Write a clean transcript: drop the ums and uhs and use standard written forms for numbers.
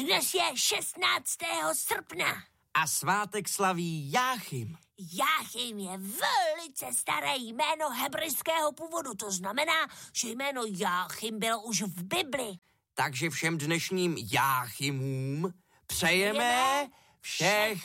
Dnes je 16. srpna. A svátek slaví Jáchym. Jáchym je velice staré jméno hebrejského původu. To znamená, že jméno Jáchym bylo už v Bibli. Takže všem dnešním Jáchymům přejeme všech